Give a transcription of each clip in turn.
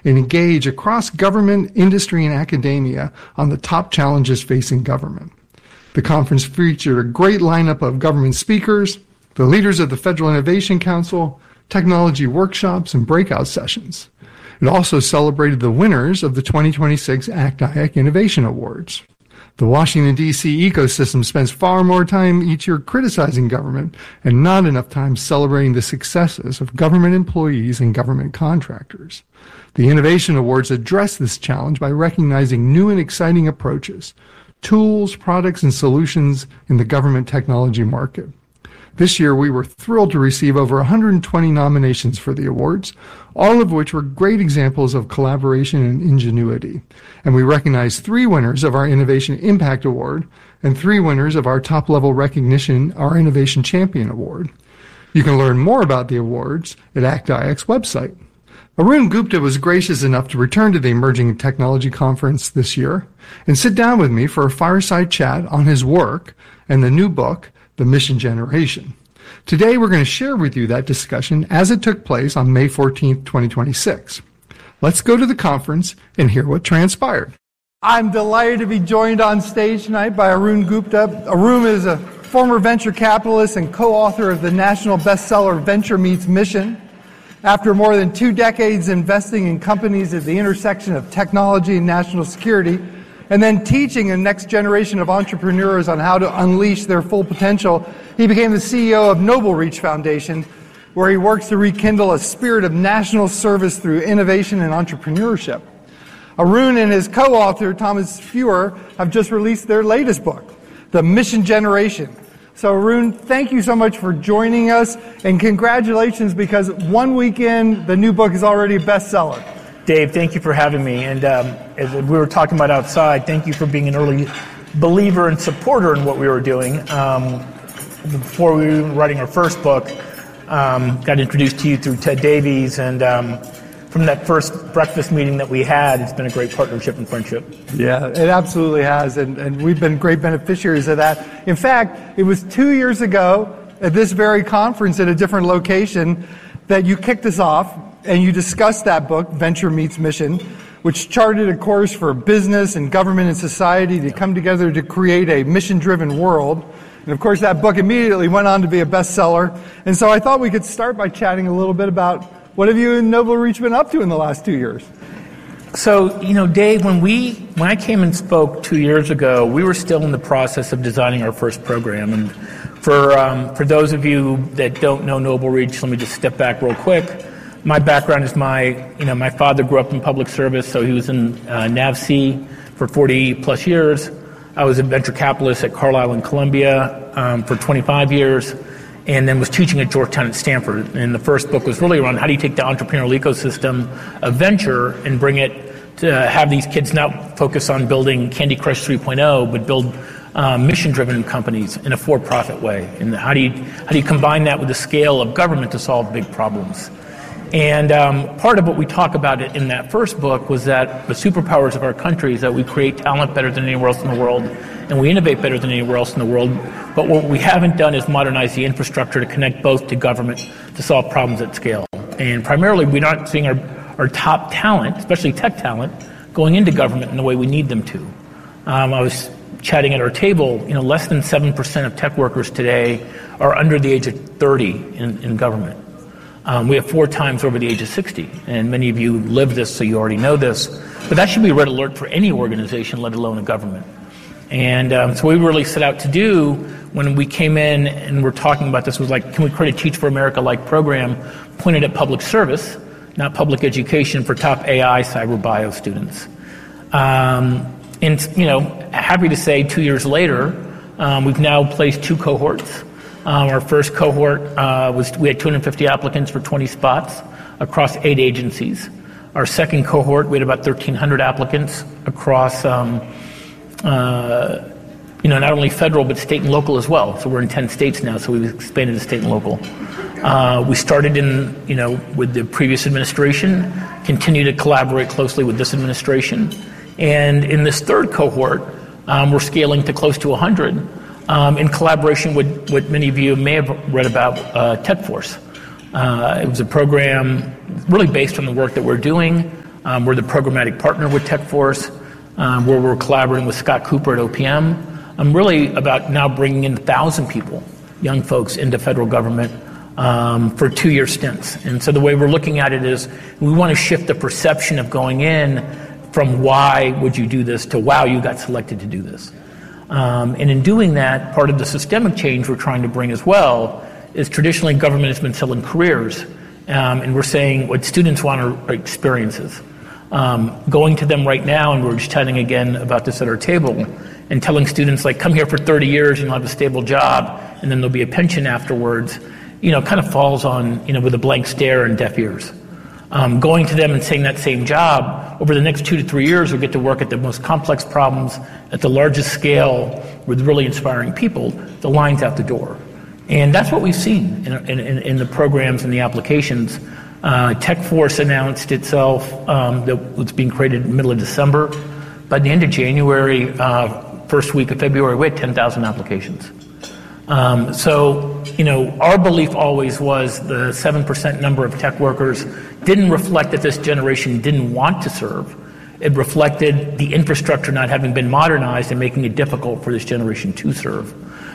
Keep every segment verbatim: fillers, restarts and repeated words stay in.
and engage across government, industry, and academia on the top challenges facing government. The conference featured a great lineup of government speakers, the leaders of the Federal Innovation Council, technology workshops, and breakout sessions. It also celebrated the winners of the twenty twenty-six A C T I A C Innovation Awards. The Washington, D C ecosystem spends far more time each year criticizing government and not enough time celebrating the successes of government employees and government contractors. The Innovation Awards address this challenge by recognizing new and exciting approaches, tools, products, and solutions in the government technology market. This year, we were thrilled to receive over one hundred twenty nominations for the awards, all of which were great examples of collaboration and ingenuity. And we recognized three winners of our Innovation Impact Award and three winners of our top-level recognition, our Innovation Champion Award. You can learn more about the awards at A C T I A C's website. Arun Gupta was gracious enough to return to the Emerging Technology Conference this year and sit down with me for a fireside chat on his work and the new book, The Mission Generation. Today, we're going to share with you that discussion as it took place on May fourteenth, twenty twenty-six. Let's go to the conference and hear what transpired. I'm delighted to be joined on stage tonight by Arun Gupta. Arun is a former venture capitalist and co-author of the national bestseller Venture Meets Mission. After more than two decades investing in companies at the intersection of technology and national security, and then teaching a next generation of entrepreneurs on how to unleash their full potential, he became the C E O of Noble Reach Foundation, where he works to rekindle a spirit of national service through innovation and entrepreneurship. Arun and his co-author, Thomas Fuhr, have just released their latest book, The Mission Generation. So Arun, thank you so much for joining us, and congratulations, because one week in, the new book is already a bestseller. Dave, thank you for having me. And um, as we were talking about outside, thank you for being an early believer and supporter in what we were doing. Um, before we were writing our first book, um, got introduced to you through Ted Davies, and um, from that first breakfast meeting that we had, it's been a great partnership and friendship. Yeah, it absolutely has, and, and we've been great beneficiaries of that. In fact, it was two years ago at this very conference at a different location that you kicked us off, and you discussed that book, Venture Meets Mission, which charted a course for business and government and society to come together to create a mission-driven world. And of course, that book immediately went on to be a bestseller. And so I thought we could start by chatting a little bit about what have you and Noble Reach been up to in the last two years? So, you know, Dave, when we when I came and spoke two years ago, we were still in the process of designing our first program. And for um, for those of you that don't know Noble Reach, let me just step back real quick. My background is my, you know, my father grew up in public service, so he was in uh, NAVSEA for forty plus years. I was a venture capitalist at Carlisle and Columbia um, for twenty-five years, and then was teaching at Georgetown and Stanford. And the first book was really around how do you take the entrepreneurial ecosystem of venture and bring it to have these kids not focus on building Candy Crush three point oh, but build uh, mission-driven companies in a for-profit way. And how do you how do you combine that with the scale of government to solve big problems? And um, part of what we talk about in that first book was that the superpowers of our country is that we create talent better than anywhere else in the world, and we innovate better than anywhere else in the world. But what we haven't done is modernize the infrastructure to connect both to government to solve problems at scale. And primarily, we're not seeing our, our top talent, especially tech talent, going into government in the way we need them to. Um, I was chatting at our table, you know, less than seven percent of tech workers today are under the age of thirty in, in government. Um, we have four times over the age of sixty, and many of you live this, so you already know this. But that should be a red alert for any organization, let alone a government. And um, so what we really set out to do when we came in and we're talking about this was like, can we create a Teach for America-like program pointed at public service, not public education, for top A I cyber bio students? Um, and, you know, happy to say two years later, um, we've now placed two cohorts. Um, our first cohort uh, was, we had two hundred fifty applicants for twenty spots across eight agencies. Our second cohort, we had about thirteen hundred applicants across, um, uh, you know, not only federal, but state and local as well. So we're in ten states now, so we've expanded to state and local. Uh, we started in, you know, with the previous administration, continue to collaborate closely with this administration. And in this third cohort, um, we're scaling to close to one hundred. Um, in collaboration with what many of you may have read about, uh, TechForce. Uh, it was a program really based on the work that we're doing, Um, we're the programmatic partner with TechForce, um, where we're collaborating with Scott Cooper at O P M. I'm really about now bringing in one thousand people, young folks, into federal government um, for two-year stints. And so the way we're looking at it is we want to shift the perception of going in from why would you do this to wow, you got selected to do this. Um, and in doing that, part of the systemic change we're trying to bring as well is traditionally government has been selling careers, um, and we're saying what students want are, are experiences. Um, going to them right now, and we're just chatting again about this at our table, and telling students like, come here for thirty years, and you'll have a stable job, and then there'll be a pension afterwards, you know, kind of falls on, you know, with a blank stare and deaf ears. Um, going to them and saying that same job, over the next two to three years, we'll get to work at the most complex problems at the largest scale with really inspiring people, the line's out the door. And that's what we've seen in, in, in the programs and the applications. Uh, TechForce announced itself um, that was being created in the middle of December. By the end of January, uh, first week of February, we had ten thousand applications. Um, so, you know, our belief always was the seven percent number of tech workers didn't reflect that this generation didn't want to serve. It reflected the infrastructure not having been modernized and making it difficult for this generation to serve.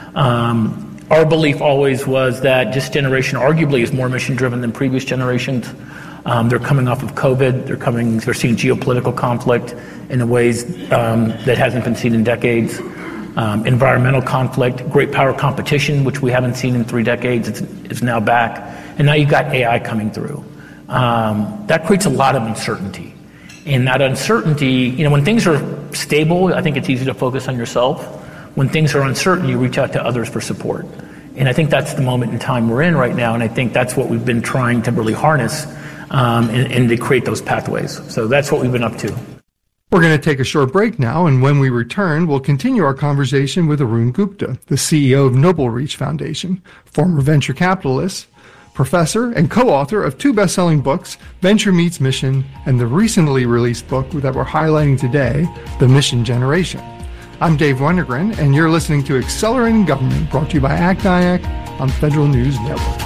Um, our belief always was that this generation arguably is more mission-driven than previous generations. Um, they're coming off of COVID. They're coming. They're seeing geopolitical conflict in ways um, that hasn't been seen in decades. Um, environmental conflict, great power competition, which we haven't seen in three decades, it's, is now back. And now you've got A I coming through. Um, that creates a lot of uncertainty. And that uncertainty, you know, when things are stable, I think it's easy to focus on yourself. When things are uncertain, you reach out to others for support. And I think that's the moment in time we're in right now, and I think that's what we've been trying to really harness um, and, and to create those pathways. So that's what we've been up to. We're going to take a short break now, and when we return, we'll continue our conversation with Arun Gupta, the C E O of Noble Reach Foundation, former venture capitalist, professor, and co-author of two best-selling books, Venture Meets Mission, and the recently released book that we're highlighting today, The Mission Generation. I'm Dave Wennergren, and you're listening to Accelerating Government, brought to you by A C T I A C on Federal News Network.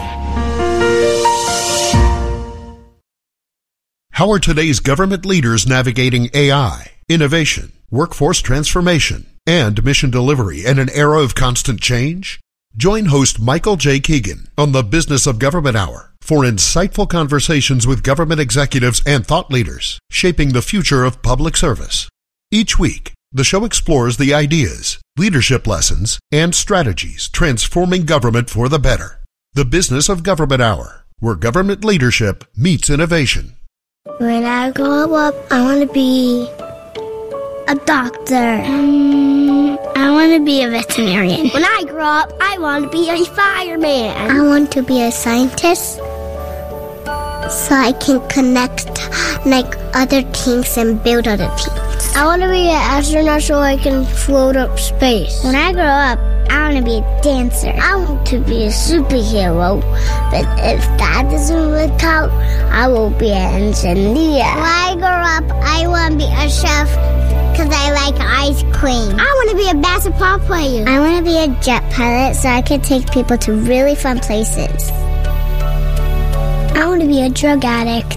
How are today's government leaders navigating A I, innovation, workforce transformation, and mission delivery in an era of constant change? Join host Michael J. Keegan on the Business of Government Hour for insightful conversations with government executives and thought leaders shaping the future of public service. Each week, the show explores the ideas, leadership lessons, and strategies transforming government for the better. The Business of Government Hour, where government leadership meets innovation. When I grow up, I want to be a doctor. Um, I want to be a veterinarian. When I grow up, I want to be a fireman. I want to be a scientist so I can connect like other teams and build other teams. I want to be an astronaut so I can float up space. When I grow up, I want to be a dancer. I want to be a superhero. But if that doesn't work out, I will be an engineer. When I grow up, I want to be a chef because I like ice cream. I want to be a basketball player. I want to be a jet pilot so I can take people to really fun places. I want to be a drug addict.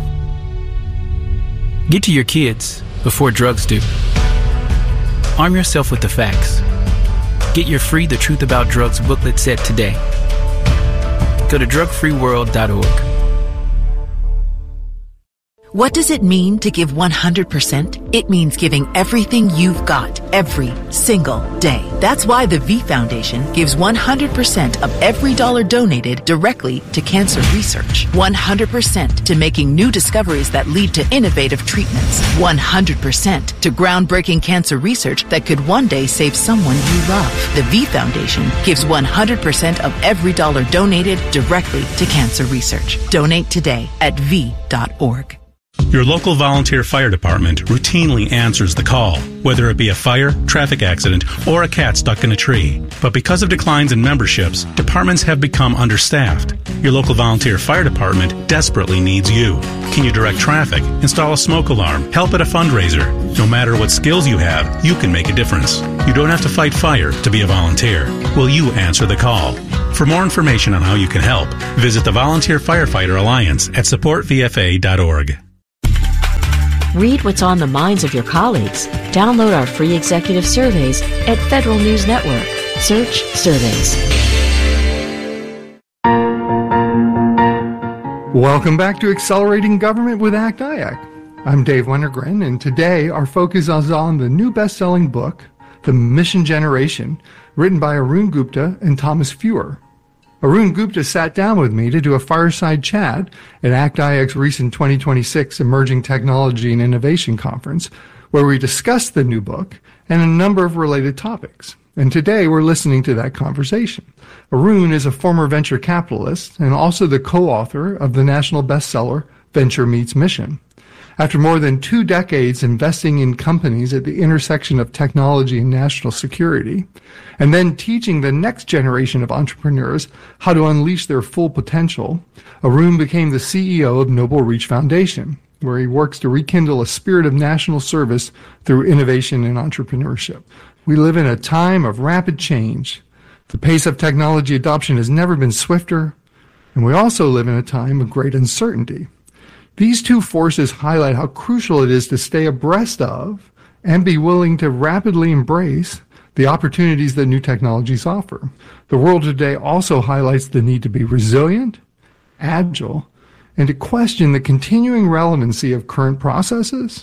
Get to your kids before drugs do. Arm yourself with the facts. Get your free The Truth About Drugs booklet set today. Go to drug free world dot org. What does it mean to give one hundred percent? It means giving everything you've got every single day. That's why the V Foundation gives one hundred percent of every dollar donated directly to cancer research. one hundred percent to making new discoveries that lead to innovative treatments. one hundred percent to groundbreaking cancer research that could one day save someone you love. The V Foundation gives one hundred percent of every dollar donated directly to cancer research. Donate today at v dot org. Your local volunteer fire department routinely answers the call, whether it be a fire, traffic accident, or a cat stuck in a tree. But because of declines in memberships, departments have become understaffed. Your local volunteer fire department desperately needs you. Can you direct traffic, install a smoke alarm, help at a fundraiser? No matter what skills you have, you can make a difference. You don't have to fight fire to be a volunteer. Will you answer the call? For more information on how you can help, visit the Volunteer Firefighter Alliance at support v f a dot org. Read what's on the minds of your colleagues. Download our free executive surveys at Federal News Network. Search Surveys. Welcome back to Accelerating Government with ACT I A C. I'm Dave Wennergren, and today our focus is on the new best-selling book, The Mission Generation, written by Arun Gupta and Thomas Fuhr. Arun Gupta sat down with me to do a fireside chat at ACT I A C's recent twenty twenty-six Emerging Technology and Innovation Conference, where we discussed the new book and a number of related topics. And today we're listening to that conversation. Arun is a former venture capitalist and also the co-author of the national bestseller, Venture Meets Mission. After more than two decades investing in companies at the intersection of technology and national security, and then teaching the next generation of entrepreneurs how to unleash their full potential, Arun became the C E O of Noble Reach Foundation, where he works to rekindle a spirit of national service through innovation and entrepreneurship. We live in a time of rapid change. The pace of technology adoption has never been swifter, and we also live in a time of great uncertainty. These two forces highlight how crucial it is to stay abreast of and be willing to rapidly embrace the opportunities that new technologies offer. The world today also highlights the need to be resilient, agile, and to question the continuing relevancy of current processes,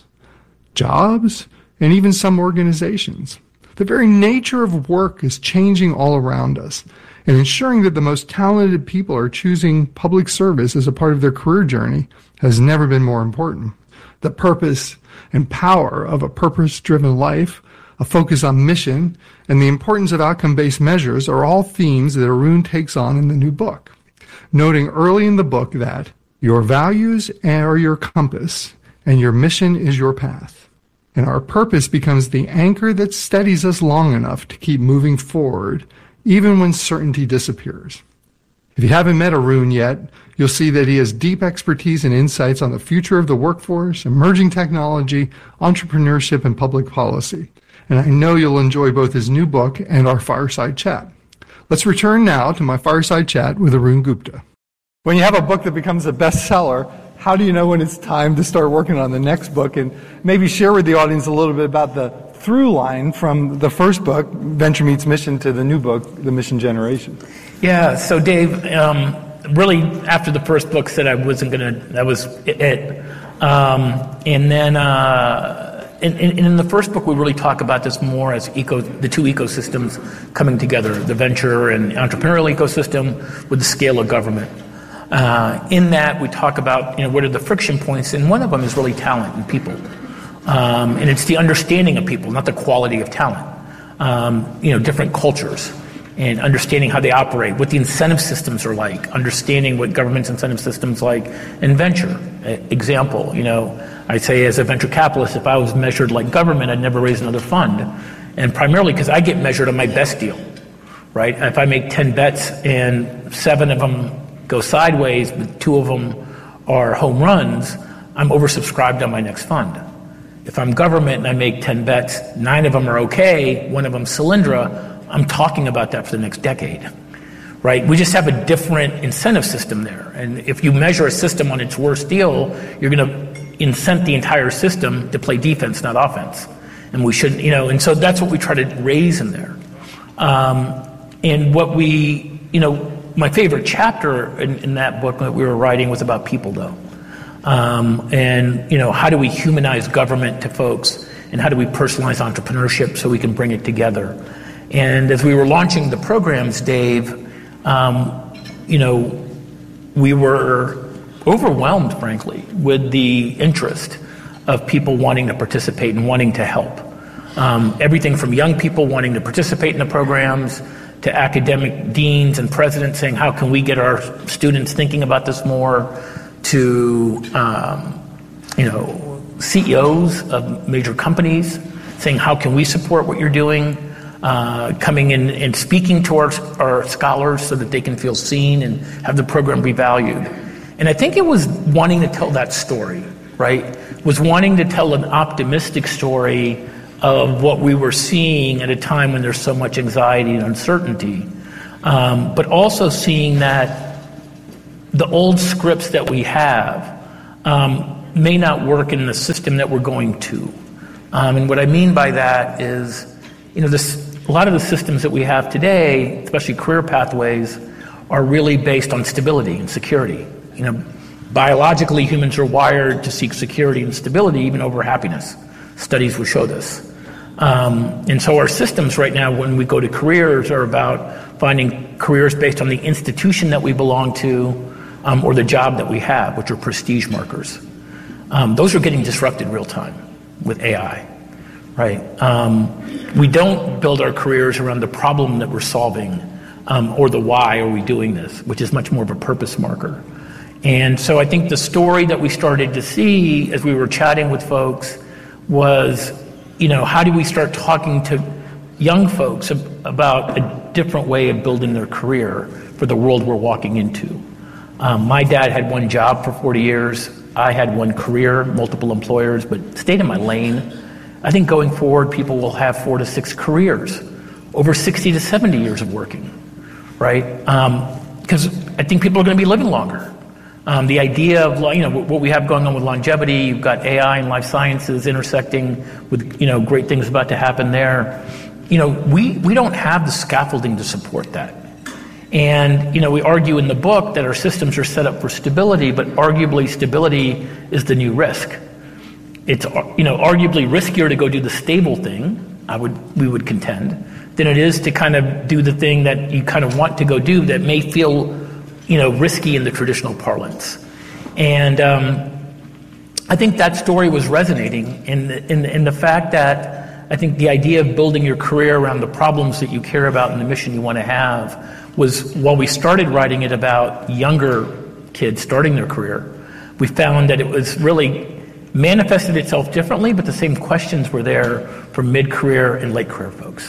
jobs, and even some organizations. The very nature of work is changing all around us, and ensuring that the most talented people are choosing public service as a part of their career journey has never been more important. The purpose and power of a purpose-driven life, a focus on mission, and the importance of outcome-based measures are all themes that Arun takes on in the new book, noting early in the book that your values are your compass and your mission is your path. And our purpose becomes the anchor that steadies us long enough to keep moving forward even when certainty disappears. If you haven't met Arun yet, you'll see that he has deep expertise and insights on the future of the workforce, emerging technology, entrepreneurship, and public policy. And I know you'll enjoy both his new book and our fireside chat. Let's return now to my fireside chat with Arun Gupta. When you have a book that becomes a bestseller, how do you know when it's time to start working on the next book? And maybe share with the audience a little bit about the through line from the first book, Venture Meets Mission, to the new book, The Mission Generation. Yeah, so Dave, um, really after the first book said I wasn't going to, that was it. Um, and then uh, in, in, in the first book we really talk about this more as eco, the two ecosystems coming together, the venture and entrepreneurial ecosystem with the scale of government. Uh, in that we talk about, you know, what are the friction points, and one of them is really talent and people. Um, and it's the understanding of people, not the quality of talent. Um, you know, different cultures and understanding how they operate, what the incentive systems are like, understanding what government's incentive systems like in venture. Example, you know, I say as a venture capitalist, if I was measured like government, I'd never raise another fund. And primarily because I get measured on my best deal, right? If I make ten bets and seven of them go sideways, but two of them are home runs, I'm oversubscribed on my next fund. If I'm government and I make ten bets, nine of them are okay, one of them Solyndra, I'm talking about that for the next decade, right? We just have a different incentive system there. And if you measure a system on its worst deal, you're going to incent the entire system to play defense, not offense. And we shouldn't, you know, and so that's what we try to raise in there. Um, and what we, you know, my favorite chapter in, in that book that we were writing was about people, though. Um, and, you know, how do we humanize government to folks, and how do we personalize entrepreneurship so we can bring it together? And as we were launching the programs, Dave, um, you know, we were overwhelmed, frankly, with the interest of people wanting to participate and wanting to help. Um, everything from young people wanting to participate in the programs to academic deans and presidents saying, how can we get our students thinking about this more, to, um, you know, C E Os of major companies saying, how can we support what you're doing? Uh, coming in and speaking to our, our scholars so that they can feel seen and have the program be valued. And I think it was wanting to tell that story, right? Was wanting to tell an optimistic story of what we were seeing at a time when there's so much anxiety and uncertainty. Um, but also seeing that the old scripts that we have, um, may not work in the system that we're going to. Um, and what I mean by that is, you know, this, a lot of the systems that we have today, especially career pathways, are really based on stability and security. You know, biologically, humans are wired to seek security and stability even over happiness. Studies will show this. Um, and so our systems right now, when we go to careers, are about finding careers based on the institution that we belong to um, or the job that we have, which are prestige markers. Um, those are getting disrupted real time with A I, right? Um, we don't build our careers around the problem that we're solving um, or the why are we doing this, which is much more of a purpose marker. And so I think the story that we started to see as we were chatting with folks was, you know, how do we start talking to young folks ab- about a different way of building their career for the world we're walking into? Um, my dad had one job for forty years. I had one career, multiple employers, but stayed in my lane. I think going forward, people will have four to six careers, over sixty to seventy years of working, right? Because um, I think people are going to be living longer. Um, the idea of, you know, what we have going on with longevity, you've got A I and life sciences intersecting with, you know, great things about to happen there. You know, we, we don't have the scaffolding to support that. And, you know, we argue in the book that our systems are set up for stability, but arguably stability is the new risk. It's, you know, arguably riskier to go do the stable thing, I would, we would contend, than it is to kind of do the thing that you kind of want to go do that may feel, you know, risky in the traditional parlance. And um, I think that story was resonating in the, in, the, in the fact that I think the idea of building your career around the problems that you care about and the mission you want to have was, while we started writing it about younger kids starting their career, we found that it was really manifested itself differently, but the same questions were there for mid-career and late-career folks.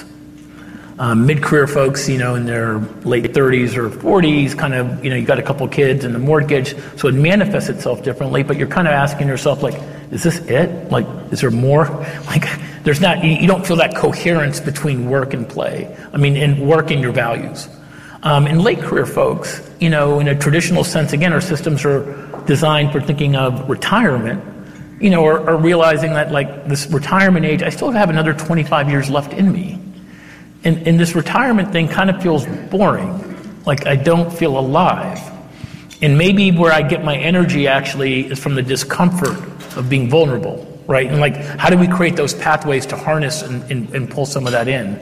Um, mid-career folks, you know, in their late thirties or forties, kind of, you know, you got a couple kids and a mortgage, so it manifests itself differently, but you're kind of asking yourself, like, is this it? Like, is there more? Like, there's not, you, you don't feel that coherence between work and play. I mean, in work and your values. Um, and late career folks, you know, in a traditional sense, again, our systems are designed for thinking of retirement, you know, are, are realizing that, like, this retirement age, I still have another twenty-five years left in me. And, and this retirement thing kind of feels boring, like I don't feel alive. And maybe where I get my energy actually is from the discomfort of being vulnerable, right? And like, how do we create those pathways to harness and, and, and pull some of that in?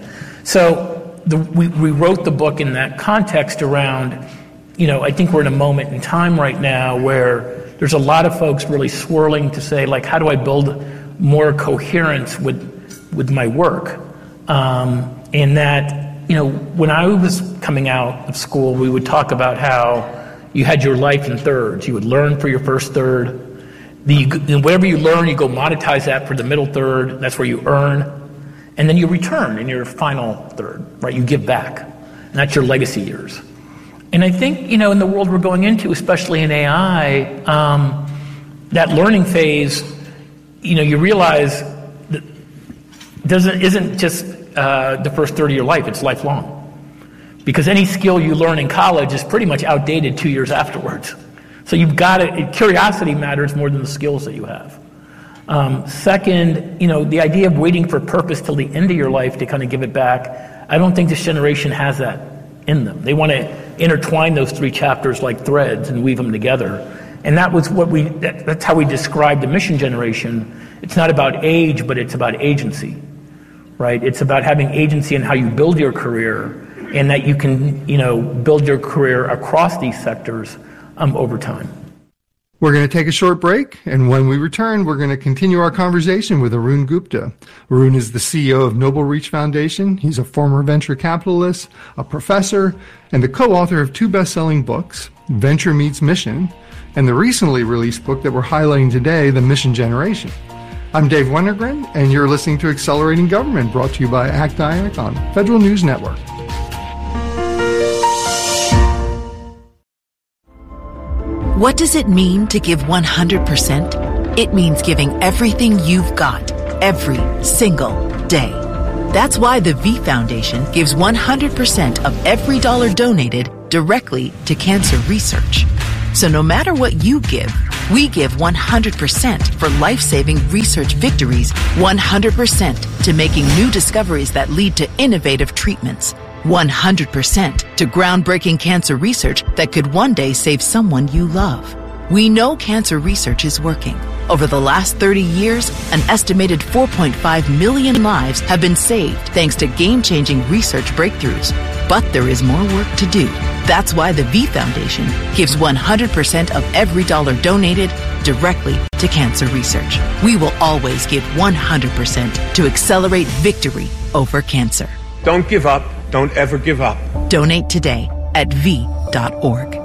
So the, we, we wrote the book in that context around, you know, I think we're in a moment in time right now where there's a lot of folks really swirling to say, like, how do I build more coherence with, with my work? Um, In that, you know, when I was coming out of school, we would talk about how you had your life in thirds. You would learn for your first third. The, whatever you learn, you go monetize that for the middle third. That's where you earn. And then you return in your final third, right? You give back. And that's your legacy years. And I think, you know, in the world we're going into, especially in A I, um, that learning phase, you know, you realize that doesn't isn't just Uh, the first third of your life, it's lifelong. Because any skill you learn in college is pretty much outdated two years afterwards. So you've got to, curiosity matters more than the skills that you have. Um, second, you know, the idea of waiting for purpose till the end of your life to kind of give it back, I don't think this generation has that in them. They want to intertwine those three chapters like threads and weave them together. And that was what we, that, that's how we described the mission generation. It's not about age, but it's about agency. Right? It's about having agency in how you build your career, and that you can, you know, build your career across these sectors um, over time. We're going to take a short break, and when we return, we're going to continue our conversation with Arun Gupta. Arun is the C E O of Noble Reach Foundation. He's a former venture capitalist, a professor, and the co-author of two best-selling books, Venture Meets Mission, and the recently released book that we're highlighting today, The Mission Generation. I'm Dave Wennergren, and you're listening to Accelerating Government, brought to you by A C T I A C on Federal News Network. What does it mean to give one hundred percent? It means giving everything you've got, every single day. That's why the V Foundation gives one hundred percent of every dollar donated directly to cancer research. So no matter what you give, We give one hundred percent for life-saving research victories, one hundred percent to making new discoveries that lead to innovative treatments, one hundred percent to groundbreaking cancer research that could one day save someone you love. We know cancer research is working. Over the last thirty years, an estimated four point five million lives have been saved thanks to game-changing research breakthroughs. But there is more work to do. That's why the V Foundation gives one hundred percent of every dollar donated directly to cancer research. We will always give one hundred percent to accelerate victory over cancer. Don't give up. Don't ever give up. Donate today at V dot org.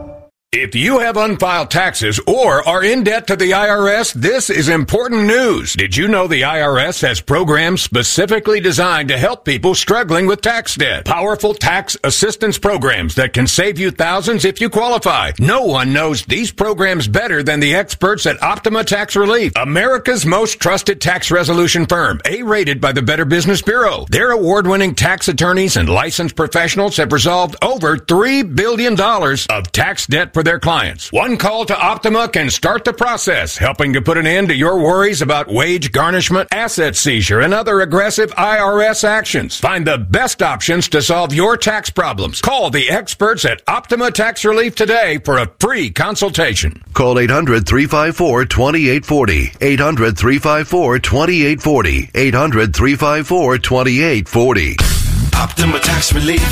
If you have unfiled taxes or are in debt to the I R S, this is important news. Did you know the I R S has programs specifically designed to help people struggling with tax debt? Powerful tax assistance programs that can save you thousands if you qualify. No one knows these programs better than the experts at Optima Tax Relief, America's most trusted tax resolution firm, A-rated by the Better Business Bureau. Their award-winning tax attorneys and licensed professionals have resolved over three billion dollars of tax debt for their clients. One call to Optima can start the process, helping to put an end to your worries about wage garnishment, asset seizure, and other aggressive I R S actions. Find the best options to solve your tax problems. Call the experts at Optima Tax Relief today for a free consultation. Call eight hundred, three five four, two eight four zero. eight hundred, three five four, two eight four zero. eight hundred, three five four, two eight four zero. Optima Tax Relief.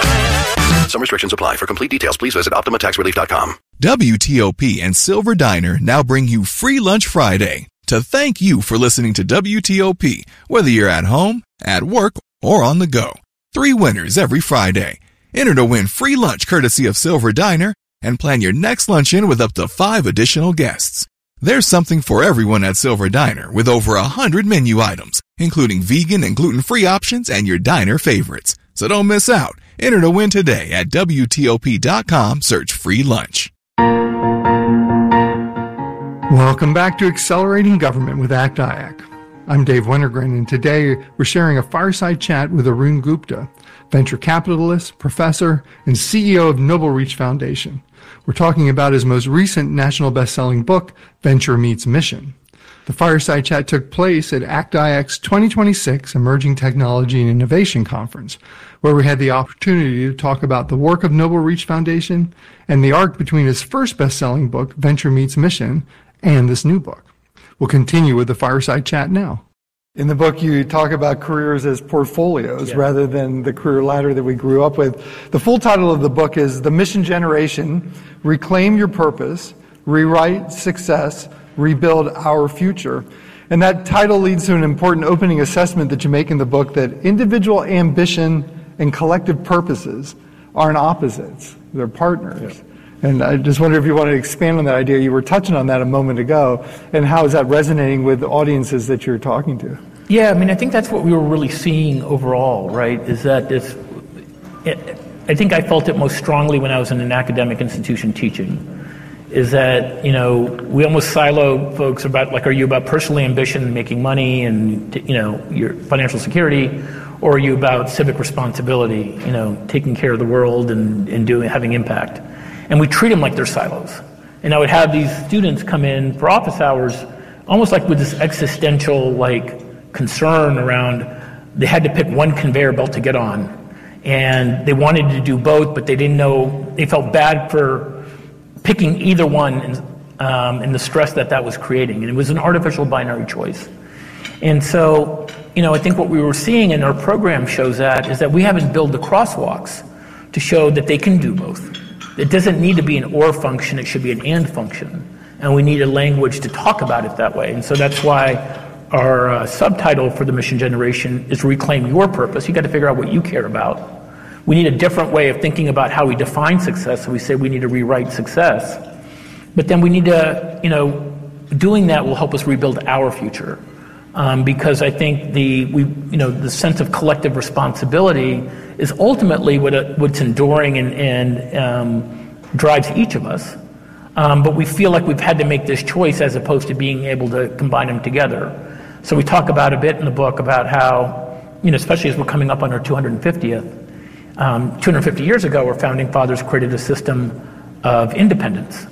Some restrictions apply. For complete details, please visit Optima Tax Relief dot com. W T O P and Silver Diner now bring you Free Lunch Friday to thank you for listening to W T O P, whether you're at home, at work, or on the go. Three winners every Friday. Enter to win free lunch courtesy of Silver Diner and plan your next luncheon with up to five additional guests. There's something for everyone at Silver Diner with over a hundred menu items, including vegan and gluten-free options and your diner favorites. So don't miss out. Enter to win today at W T O P dot com. Search free lunch. Welcome back to Accelerating Government with A C T I A C. I'm Dave Wintergren, and today we're sharing a fireside chat with Arun Gupta, venture capitalist, professor, and C E O of Noble Reach Foundation. We're talking about his most recent national best-selling book, Venture Meets Mission. The fireside chat took place at A C T I A C's twenty twenty-six Emerging Technology and Innovation Conference, where we had the opportunity to talk about the work of Noble Reach Foundation and the arc between his first best-selling book, Venture Meets Mission, and this new book. We'll continue with the fireside chat now. In the book, you talk about careers as portfolios yeah. rather than the career ladder that we grew up with. The full title of the book is The Mission Generation, Reclaim Your Purpose, Rewrite Success, Rebuild Our Future. And that title leads to an important opening assessment that you make in the book that individual ambition and collective purposes aren't opposites. They're partners. Yeah. And I just wonder if you want to expand on that idea. You were touching on that a moment ago. And how is that resonating with the audiences that you're talking to? Yeah, I mean, I think that's what we were really seeing overall, right? Is that this, it, I think I felt it most strongly when I was in an academic institution teaching, is that, you know, we almost silo folks about, like, are you about personal ambition, making money and, you know, your financial security, or are you about civic responsibility, you know, taking care of the world and, and doing, having impact? And we treat them like they're silos. And I would have these students come in for office hours almost like with this existential like concern around they had to pick one conveyor belt to get on. And they wanted to do both, but they didn't know, they felt bad for picking either one and, um, and the stress that that was creating. And it was an artificial binary choice. And so, you know, I think what we were seeing in our program shows that is that we haven't built the crosswalks to show that they can do both. It doesn't need to be an or function, it should be an and function. And we need a language to talk about it that way. And so that's why our uh, subtitle for the mission generation is Reclaim Your Purpose. You got to figure out what you care about. We need a different way of thinking about how we define success. So we say we need to rewrite success. But then we need to, you know, doing that will help us rebuild our future. Um, because I think the we you know the sense of collective responsibility is ultimately what uh, what's enduring and, and um, drives each of us. Um, but we feel like we've had to make this choice as opposed to being able to combine them together. So we talk about a bit in the book about how, you know, especially as we're coming up on our two hundred fiftieth, um, two hundred fifty years ago, our founding fathers created a system of independence,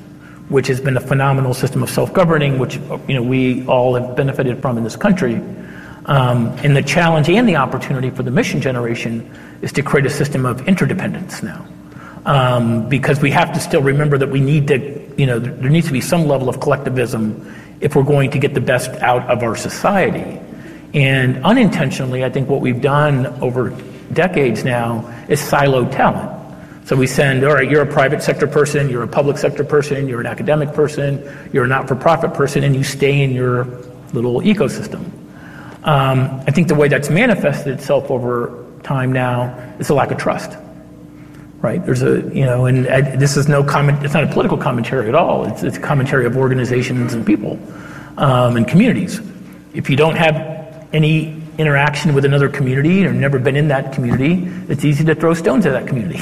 which has been a phenomenal system of self-governing, which you know we all have benefited from in this country. Um, and the challenge and the opportunity for the mission generation is to create a system of interdependence now. Um, because we have to still remember that we need to, you know, there needs to be some level of collectivism if we're going to get the best out of our society. And unintentionally, I think what we've done over decades now is silo talent. So we send, all right, you're a private sector person, you're a public sector person, you're an academic person, you're a not-for-profit person, and you stay in your little ecosystem. Um, I think the way that's manifested itself over time now is a lack of trust. Right, there's a, you know, and uh, this is no comment, it's not a political commentary at all. It's, it's a commentary of organizations and people um, and communities. If you don't have any interaction with another community or never been in that community, it's easy to throw stones at that community.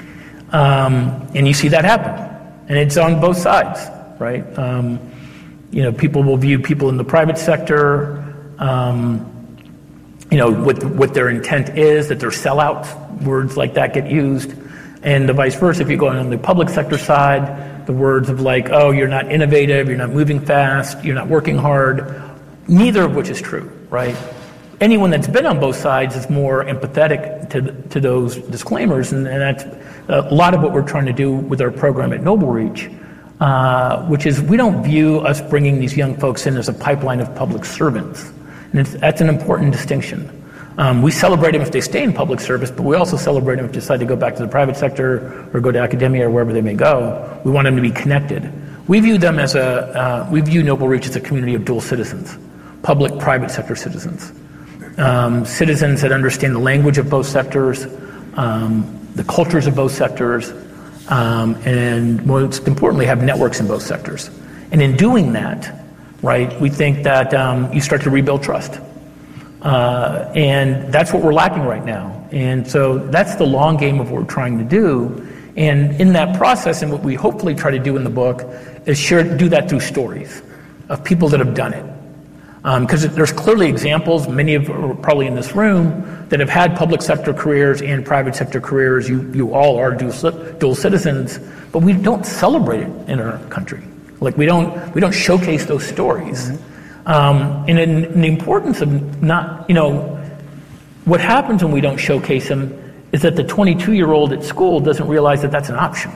Um, and you see that happen. And it's on both sides, right? Um, you know, people will view people in the private sector, um, you know, what, what their intent is, that they're sellouts, words like that get used. And the vice versa, if you go on the public sector side, the words of like, oh, you're not innovative, you're not moving fast, you're not working hard, neither of which is true, right? Anyone that's been on both sides is more empathetic to to those disclaimers, and, and that's a lot of what we're trying to do with our program at Noble Reach, uh, which is we don't view us bringing these young folks in as a pipeline of public servants. And it's, that's an important distinction. Um, we celebrate them if they stay in public service, but we also celebrate them if they decide to go back to the private sector or go to academia or wherever they may go. We want them to be connected. We view them as a, uh, we view Noble Reach as a community of dual citizens, public, private sector citizens. Um, citizens that understand the language of both sectors, um, the cultures of both sectors, um, and most importantly, have networks in both sectors. And in doing that, right, we think that um, you start to rebuild trust. Uh, and that's what we're lacking right now. And so that's the long game of what we're trying to do. And in that process, and what we hopefully try to do in the book, is share, do that through stories of people that have done it. Because um, there's clearly examples, many of are probably in this room, that have had public sector careers and private sector careers. You, you all are dual, dual citizens, but we don't celebrate it in our country. Like we don't, we don't showcase those stories. Mm-hmm. Um, and in, in the importance of not, you know, what happens when we don't showcase them is that the twenty-two-year-old at school doesn't realize that that's an option,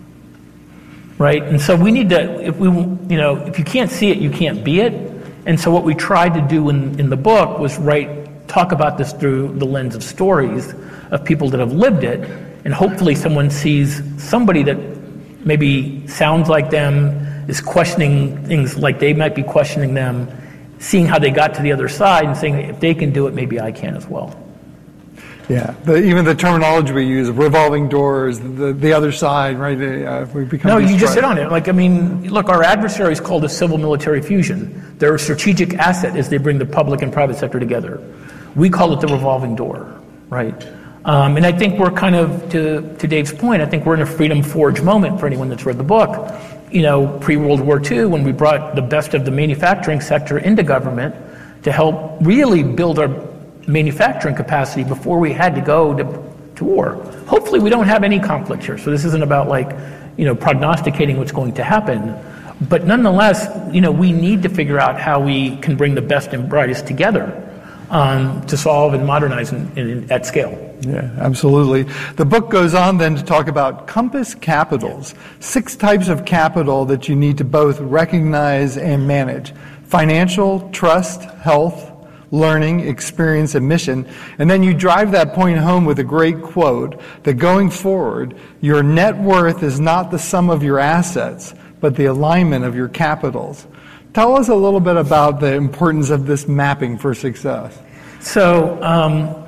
right? And so we need to, if we, you know, if you can't see it, you can't be it. And so what we tried to do in, in the book was write, talk about this through the lens of stories of people that have lived it, and hopefully someone sees somebody that maybe sounds like them, is questioning things like they might be questioning them, seeing how they got to the other side and saying, if they can do it, maybe I can as well. Yeah, the, even the terminology we use, revolving doors, the the other side, right? Uh, we become no, you just hit on it. Like, I mean, look, our adversaries call this civil-military fusion. Their strategic asset is they bring the public and private sector together. We call it the revolving door, right? Um, and I think we're kind of, to, to Dave's point, I think we're in a freedom forge moment for anyone that's read the book. You know, pre-World War Two, when we brought the best of the manufacturing sector into government to help really build our manufacturing capacity before we had to go to, to war. Hopefully we don't have any conflict here, so this isn't about like, you know, prognosticating what's going to happen. But nonetheless, you know, we need to figure out how we can bring the best and brightest together um, to solve and modernize in, in, at scale. Yeah, absolutely. The book goes on then to talk about compass capitals, six types of capital that you need to both recognize and manage: financial, trust, health, learning, experience, and mission. And then you drive that point home with a great quote that going forward, your net worth is not the sum of your assets, but the alignment of your capitals. Tell us a little bit about the importance of this mapping for success. So, um,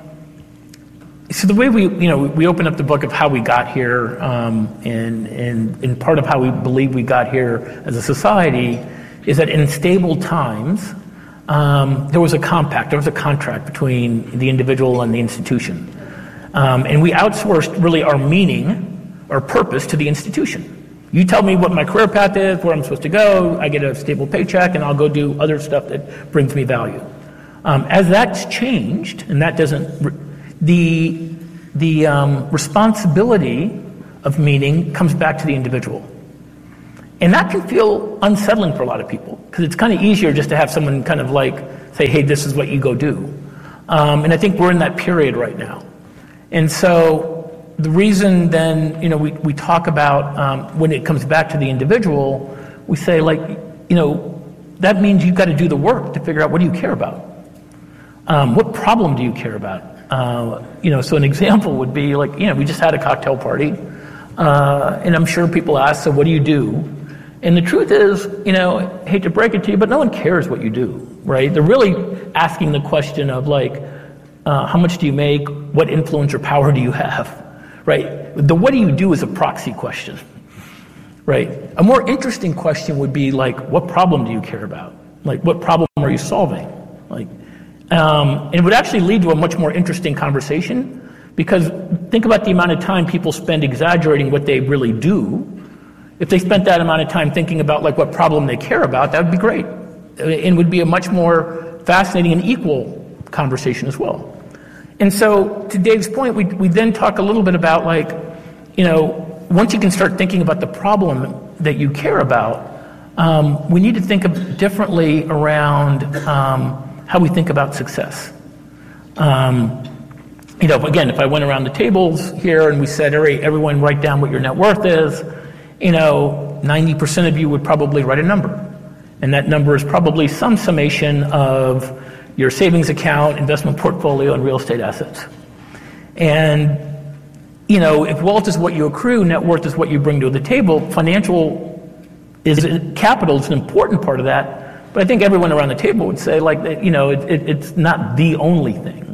so the way we, you know, we open up the book of how we got here, um, and, and, and part of how we believe we got here as a society is that in stable times, um, there was a compact, there was a contract between the individual and the institution. Um, and we outsourced really our meaning, our purpose to the institution. You tell me what my career path is, where I'm supposed to go, I get a stable paycheck, and I'll go do other stuff that brings me value. Um, as that's changed, and that doesn't, the, the um, responsibility of meaning comes back to the individual. And that can feel unsettling for a lot of people, because it's kind of easier just to have someone kind of like say, hey, this is what you go do. Um, and I think we're in that period right now. And so the reason then, you know, we, we talk about um, when it comes back to the individual, we say, like, you know, that means you've got to do the work to figure out, what do you care about? Um, what problem do you care about? Uh, you know, so an example would be like, you know, we just had a cocktail party, uh, and I'm sure people ask, so what do you do? And the truth is, you know, I hate to break it to you, but no one cares what you do, right? They're really asking the question of like, uh, how much do you make? What influence or power do you have, right? The what do you do is a proxy question, right? A more interesting question would be like, what problem do you care about? Like, what problem are you solving? Like, um, and it would actually lead to a much more interesting conversation, because think about the amount of time people spend exaggerating what they really do. If they spent that amount of time thinking about like what problem they care about, that would be great. And would be a much more fascinating and equal conversation as well. And so to Dave's point, we, we then talk a little bit about like, you know, once you can start thinking about the problem that you care about, um, we need to think of differently around um, how we think about success. Um, you know, again, if I went around the tables here and we said, all right, everyone write down what your net worth is, you know, ninety percent of you would probably write a number. And that number is probably some summation of your savings account, investment portfolio, and real estate assets. And, you know, if wealth is what you accrue, net worth is what you bring to the table, financial is capital is an important part of that. But I think everyone around the table would say, like, you know, it, it, it's not the only thing.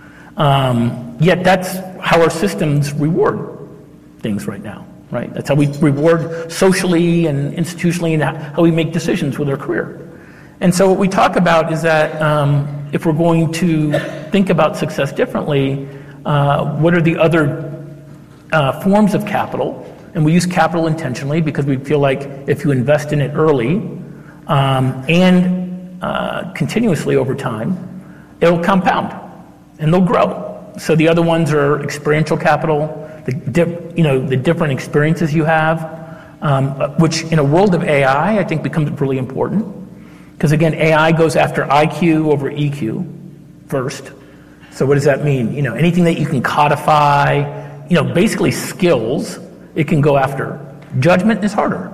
Um, yet that's how our systems reward things right now. Right? That's how we reward socially and institutionally, and how we make decisions with our career. And so what we talk about is that um, if we're going to think about success differently, uh, what are the other uh, forms of capital? And we use capital intentionally because we feel like if you invest in it early um, and uh, continuously over time, it'll compound and they'll grow. So the other ones are experiential capital, the dip, you know, the different experiences you have, um, which in a world of A I, I think becomes really important. Because again, A I goes after I Q over E Q first. So what does that mean? You know, anything that you can codify, you know, basically skills, it can go after. Judgment is harder,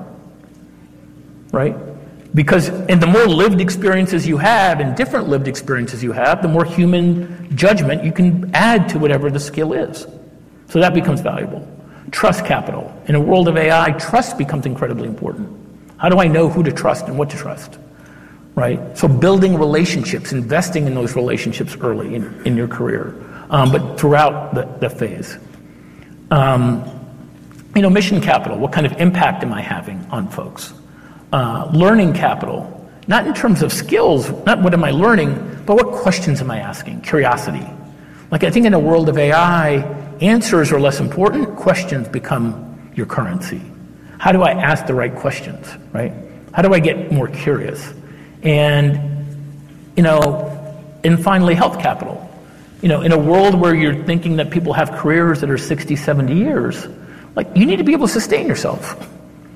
right? Because, and the more lived experiences you have and different lived experiences you have, the more human judgment you can add to whatever the skill is. So that becomes valuable. Trust capital. In a world of A I, trust becomes incredibly important. How do I know who to trust and what to trust? Right? So building relationships, investing in those relationships early in, in your career, um, but throughout the, the phase. Um, you know, mission capital. What kind of impact am I having on folks? Uh, learning capital. Not in terms of skills, not what am I learning, but what questions am I asking? Curiosity. Like I think in a world of A I, answers are less important, questions become your currency. How do I ask the right questions, right? How do I get more curious? And, you know, and finally, health capital. You know, in a world where you're thinking that people have careers that are sixty, seventy years, like you need to be able to sustain yourself.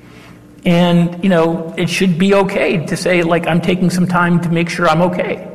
And, you know, it should be okay to say, like, I'm taking some time to make sure I'm okay.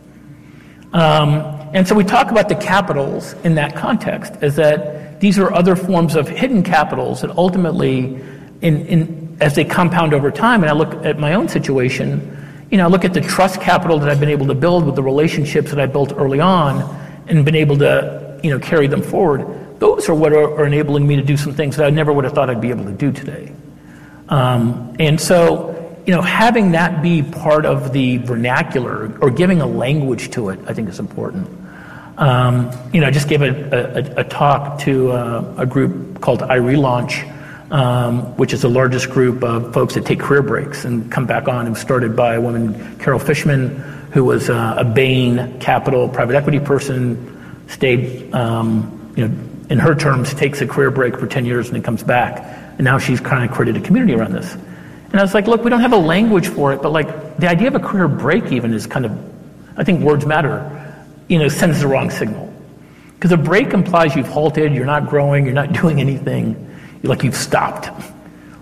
Um, And so we talk about the capitals in that context, as that these are other forms of hidden capitals that ultimately, in, in, as they compound over time, and I look at my own situation, you know, I look at the trust capital that I've been able to build with the relationships that I built early on and been able to, you know, carry them forward. Those are what are, are enabling me to do some things that I never would have thought I'd be able to do today. Um, and so, you know, having that be part of the vernacular or giving a language to it, I think is important. Um, you know, I just gave a, a, a talk to uh, a group called iRelaunch, um, which is the largest group of folks that take career breaks and come back on. It was started by a woman, Carol Fishman, who was uh, a Bain Capital private equity person, stayed, um, you know, in her terms, takes a career break for ten years and then comes back. And now she's kind of created a community around this. And I was like, look, we don't have a language for it, but like the idea of a career break even is kind of, I think words matter, you know, sends the wrong signal. Because a break implies you've halted, you're not growing, you're not doing anything, like you've stopped.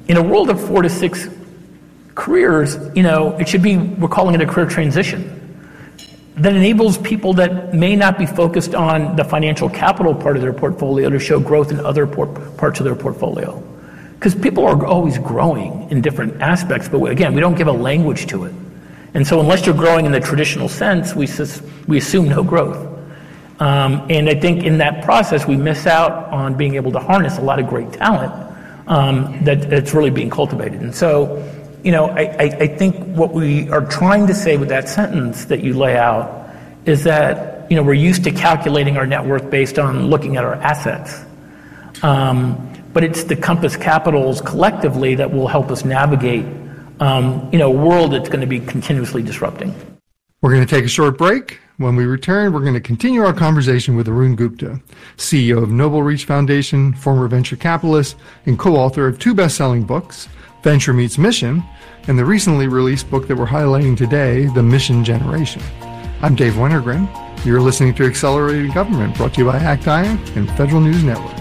in a world of four to six careers, you know, it should be, we're calling it a career transition that enables people that may not be focused on the financial capital part of their portfolio to show growth in other por- parts of their portfolio. Because people are always growing in different aspects, but again, we don't give a language to it. And so unless you're growing in the traditional sense, we, sus- we assume no growth. Um, and I think in that process, we miss out on being able to harness a lot of great talent um, that, that's really being cultivated. And so, you know, I, I, I think what we are trying to say with that sentence that you lay out is that, you know, we're used to calculating our net worth based on looking at our assets. Um, but it's the Compass Capitals collectively that will help us navigate, um, you know, a world that's going to be continuously disrupting. We're going to take a short break. When we return, we're going to continue our conversation with Arun Gupta, C E O of Noble Reach Foundation, former venture capitalist, and co-author of two best-selling books, Venture Meets Mission, and the recently released book that we're highlighting today, The Mission Generation. I'm Dave Wennergren. You're listening to Accelerated Government, brought to you by ACT I A C and Federal News Network.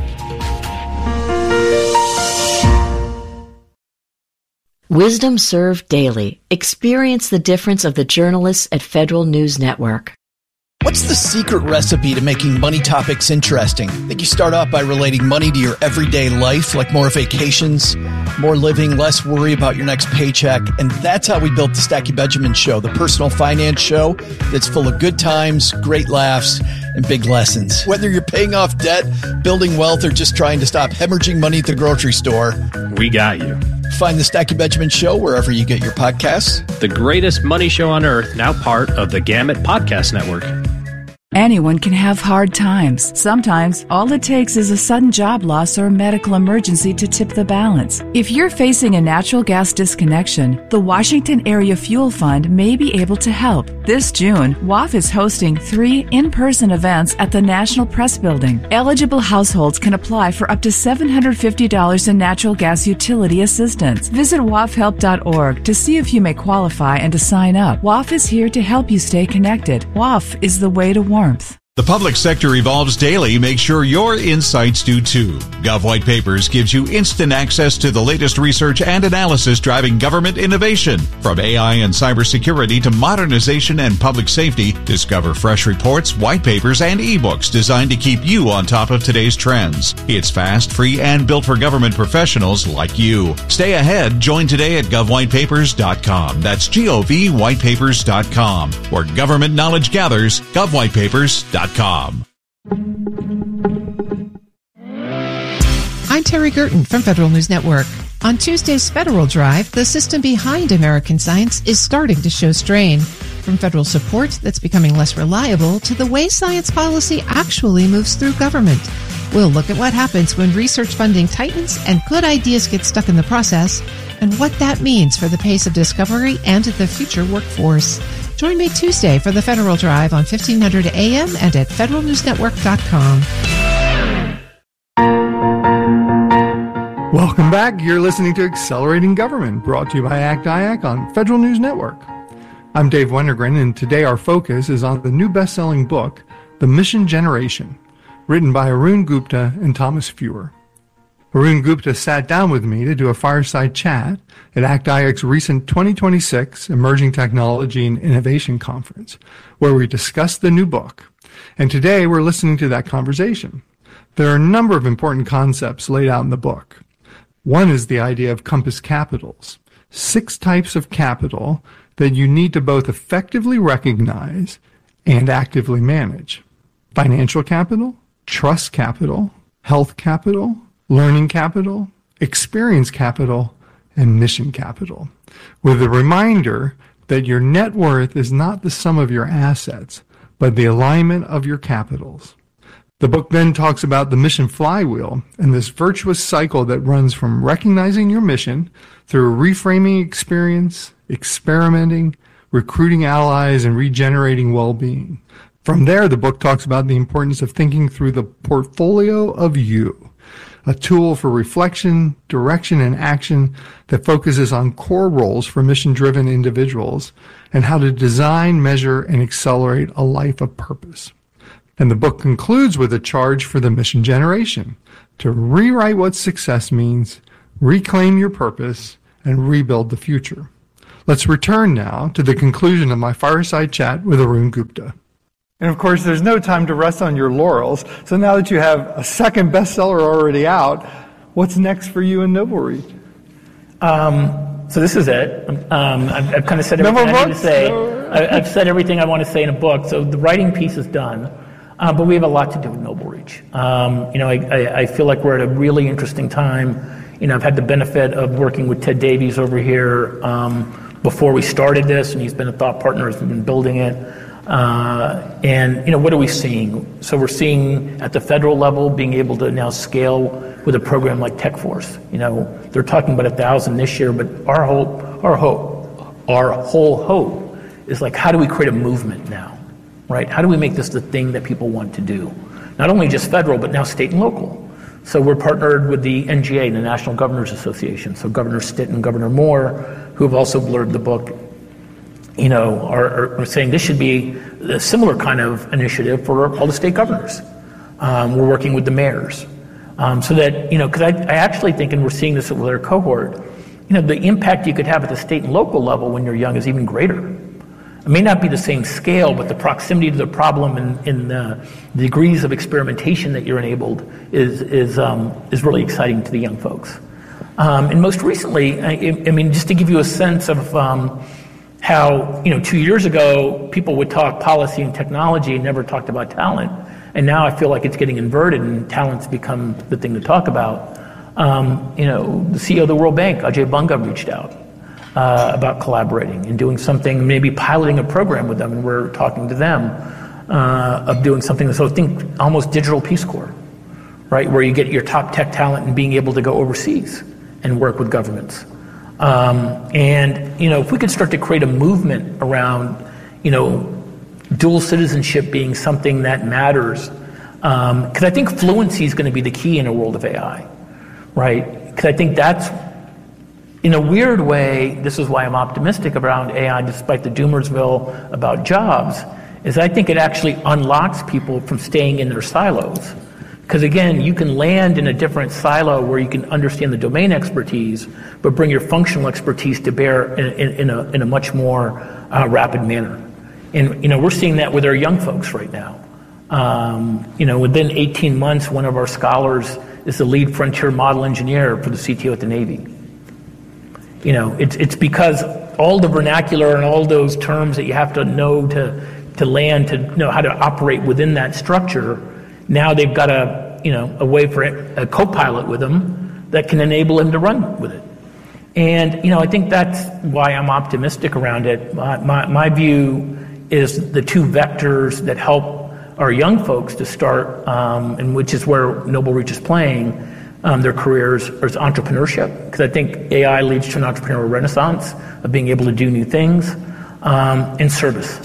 Wisdom Served Daily. Experience the difference of the journalists at Federal News Network. What's the secret recipe to making money topics interesting? I think you start off by relating money to your everyday life, like more vacations, more living, less worry about your next paycheck. And that's how we built the Stacey Benjamin Show, the personal finance show that's full of good times, great laughs, and big lessons. Whether you're paying off debt, building wealth, or just trying to stop hemorrhaging money at the grocery store, we got you. Find the Stacey Benjamin Show wherever you get your podcasts. The greatest money show on earth, now part of the Gamut Podcast Network. Anyone can have hard times. Sometimes, all it takes is a sudden job loss or a medical emergency to tip the balance. If you're facing a natural gas disconnection, the Washington Area Fuel Fund may be able to help. This June, W A F is hosting three in-person events at the National Press Building. Eligible households can apply for up to seven hundred fifty dollars in natural gas utility assistance. Visit W A F help dot org to see if you may qualify and to sign up. W A F is here to help you stay connected. W A F is the way to warmth. The public sector evolves daily. Make sure your insights do too. Gov White Papers gives you instant access to the latest research and analysis driving government innovation. From A I and cybersecurity to modernization and public safety, discover fresh reports, white papers, and ebooks designed to keep you on top of today's trends. It's fast, free, and built for government professionals like you. Stay ahead. Join today at gov white papers dot com. That's G O V white papers dot com. Where government knowledge gathers, gov white papers dot com. I'm Terry Gerton from Federal News Network. On Tuesday's Federal Drive, the system behind American science is starting to show strain. From federal support that's becoming less reliable to the way science policy actually moves through government. We'll look at what happens when research funding tightens and good ideas get stuck in the process, and what that means for the pace of discovery and the future workforce. Join me Tuesday for the Federal Drive on fifteen hundred A M and at federal news network dot com. Welcome back. You're listening to Accelerating Government, brought to you by ACT I A C on Federal News Network. I'm Dave Wennergren, and today our focus is on the new best-selling book, The Mission Generation, written by Arun Gupta and Thomas Fuhr. Arun Gupta sat down with me to do a fireside chat at ACT I A C's recent twenty twenty-six Emerging Technology and Innovation Conference, where we discussed the new book. And today we're listening to that conversation. There are a number of important concepts laid out in the book. One is the idea of compass capitals, six types of capital that you need to both effectively recognize and actively manage. Financial capital, trust capital, health capital, learning capital, experience capital, and mission capital, with a reminder that your net worth is not the sum of your assets, but the alignment of your capitals. The book then talks about the mission flywheel and this virtuous cycle that runs from recognizing your mission through reframing experience, experimenting, recruiting allies, and regenerating well-being. From there, the book talks about the importance of thinking through the portfolio of you, a tool for reflection, direction, and action that focuses on core roles for mission-driven individuals and how to design, measure, and accelerate a life of purpose. And the book concludes with a charge for the mission generation to rewrite what success means, reclaim your purpose, and rebuild the future. Let's return now to the conclusion of my fireside chat with Arun Gupta. And of course, there's no time to rest on your laurels. So now that you have a second bestseller already out, what's next for you and Noble Reach? Um, so this is it. Um, I've, I've kind of said everything I need to say. I, I've said everything I want to say in a book. So the writing piece is done. Uh, but we have a lot to do with Noble Reach. Um, you know, I, I, I feel like we're at a really interesting time. You know, I've had the benefit of working with Ted Davies over here um, before we started this, and he's been a thought partner as we've been building it. Uh, and, you know, what are we seeing? So we're seeing at the federal level being able to now scale with a program like TechForce. You know, they're talking about a thousand this year, but our hope, our hope, our whole hope is like, how do we create a movement now? Right? How do we make this the thing that people want to do? Not only just federal, but now state and local. So we're partnered with the N G A, the National Governors Association. So Governor Stitt and Governor Moore, who have also blurred the book, you know, are, are saying this should be a similar kind of initiative for all the state governors. Um, we're working with the mayors. Um, so that, you know, because I, I actually think, and we're seeing this with our cohort, you know, the impact you could have at the state and local level when you're young is even greater. It may not be the same scale, but the proximity to the problem and, and uh, the degrees of experimentation that you're enabled is is um, is really exciting to the young folks. Um, and most recently, I, I mean, just to give you a sense of um, how, you know, two years ago, people would talk policy and technology and never talked about talent. And now I feel like it's getting inverted and talent's become the thing to talk about. Um, you know, the C E O of the World Bank, Ajay Banga, reached out. Uh, about collaborating and doing something, maybe piloting a program with them, and we're talking to them uh, of doing something. So think almost digital Peace Corps, right, where you get your top tech talent and being able to go overseas and work with governments. Um, and, you know, if we could start to create a movement around, you know, dual citizenship being something that matters, because um, I think fluency is going to be the key in a world of A I, right? Because I think that's, in a weird way, this is why I'm optimistic around A I, despite the doomersville about jobs, is I think it actually unlocks people from staying in their silos. Because again, you can land in a different silo where you can understand the domain expertise, but bring your functional expertise to bear in, in, in, a, in a much more uh, rapid manner. And, you know, we're seeing that with our young folks right now. Um, you know, within eighteen months, one of our scholars is the lead frontier model engineer for the C T O at the Navy. You know, it's it's because all the vernacular and all those terms that you have to know to to land, to know how to operate within that structure, now they've got a, you know, a way for a co-pilot with them that can enable him to run with it. And, you know, I think that's why I'm optimistic around it. My, my, my view is the two vectors that help our young folks to start, um, and which is where Noble Reach is playing, Um, their careers, is entrepreneurship, because I think A I leads to an entrepreneurial renaissance of being able to do new things, um, and service.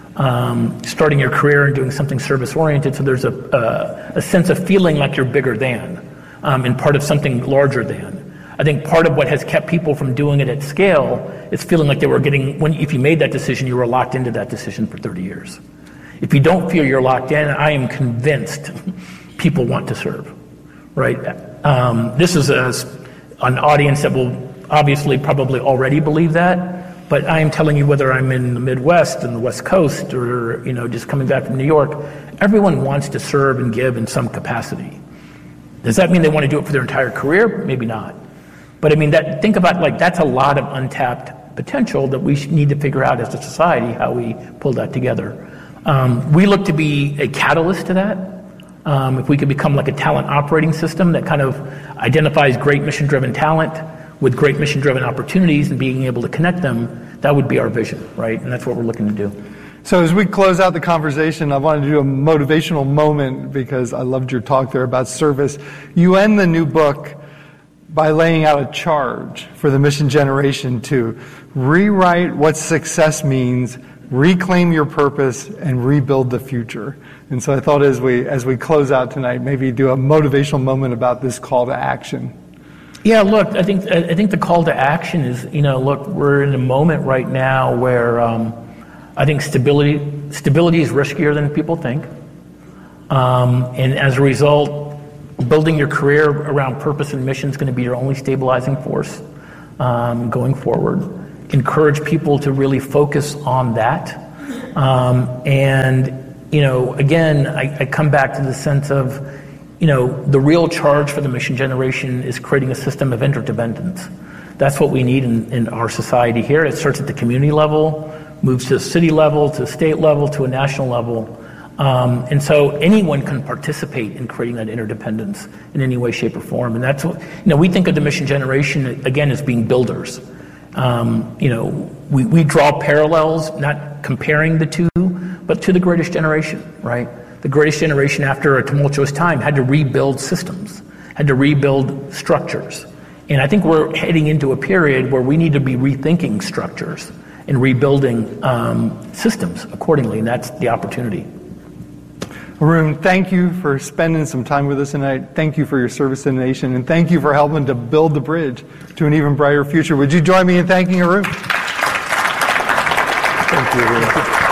Um, starting your career and doing something service-oriented, so there's a, a, a sense of feeling like you're bigger than, um, and part of something larger than. I think part of what has kept people from doing it at scale is feeling like they were getting, when if you made that decision, you were locked into that decision for thirty years. If you don't feel you're locked in, I am convinced people want to serve. Right. Um, this is a, an audience that will obviously probably already believe that, but I am telling you, whether I'm in the Midwest and the West Coast or, you know, just coming back from New York, everyone wants to serve and give in some capacity. Does that mean they want to do it for their entire career? Maybe not. But I mean, that, think about, like, that's a lot of untapped potential that we need to figure out as a society how we pull that together. Um, we look to be a catalyst to that. Um, if we could become like a talent operating system that kind of identifies great mission-driven talent with great mission-driven opportunities and being able to connect them, that would be our vision, right? And that's what we're looking to do. So as we close out the conversation, I wanted to do a motivational moment because I loved your talk there about service. You end the new book by laying out a charge for the mission generation to rewrite what success means, reclaim your purpose, and rebuild the future. And so I thought as we as we close out tonight, maybe do a motivational moment about this call to action. Yeah, look, I think I think the call to action is, you know, look, we're in a moment right now where um, I think stability stability is riskier than people think, um, and as a result, building your career around purpose and mission is going to be your only stabilizing force um, going forward. Encourage people to really focus on that. Um, and, you know, again, I, I come back to the sense of, you know, the real charge for the mission generation is creating a system of interdependence. That's what we need in, in our society here. It starts at the community level, moves to the city level, to the state level, to a national level. Um, and so anyone can participate in creating that interdependence in any way, shape, or form. And that's what, you know, we think of the mission generation, again, as being builders. Um, you know, we, we draw parallels, not comparing the two, but to the greatest generation, right? The greatest generation after a tumultuous time had to rebuild systems, had to rebuild structures. And I think we're heading into a period where we need to be rethinking structures and rebuilding um, systems accordingly, and that's the opportunity. Arun, thank you for spending some time with us tonight. Thank you for your service to the nation, and thank you for helping to build the bridge to an even brighter future. Would you join me in thanking Arun? Thank you, Arun.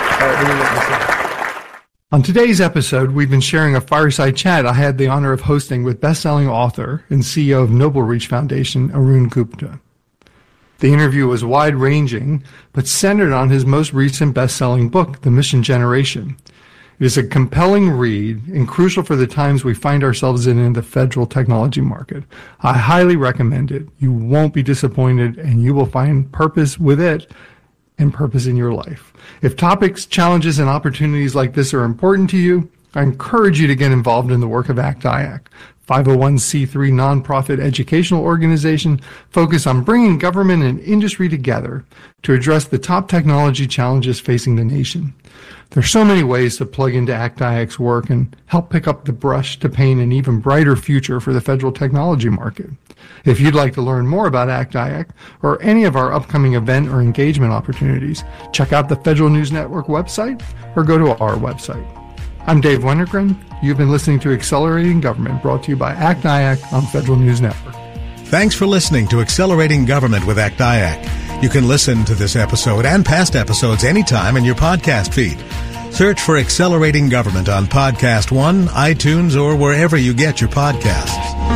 On today's episode, we've been sharing a fireside chat I had the honor of hosting with best-selling author and C E O of Noble Reach Foundation, Arun Gupta. The interview was wide-ranging, but centered on his most recent best-selling book, The Mission Generation. It is a compelling read and crucial for the times we find ourselves in in the federal technology market. I highly recommend it. You won't be disappointed, and you will find purpose with it and purpose in your life. If topics, challenges, and opportunities like this are important to you, I encourage you to get involved in the work of ACT I A C, five oh one c three nonprofit educational organization focused on bringing government and industry together to address the top technology challenges facing the nation. There's so many ways to plug into ACT I A C's work and help pick up the brush to paint an even brighter future for the federal technology market. If you'd like to learn more about ACT I A C or any of our upcoming event or engagement opportunities, check out the Federal News Network website or go to our website. I'm Dave Wennergren. You've been listening to Accelerating Government, brought to you by ACT I A C on Federal News Network. Thanks for listening to Accelerating Government with ACT I A C. You can listen to this episode and past episodes anytime in your podcast feed. Search for Accelerating Government on Podcast One, iTunes, or wherever you get your podcasts.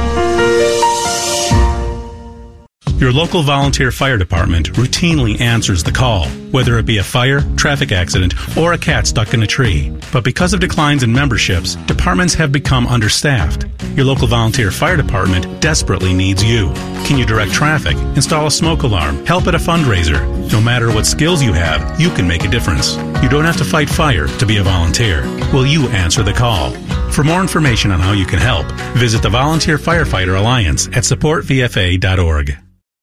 Your local volunteer fire department routinely answers the call, whether it be a fire, traffic accident, or a cat stuck in a tree. But because of declines in memberships, departments have become understaffed. Your local volunteer fire department desperately needs you. Can you direct traffic, install a smoke alarm, help at a fundraiser? No matter what skills you have, you can make a difference. You don't have to fight fire to be a volunteer. Will you answer the call? For more information on how you can help, visit the Volunteer Firefighter Alliance at support v f a dot org.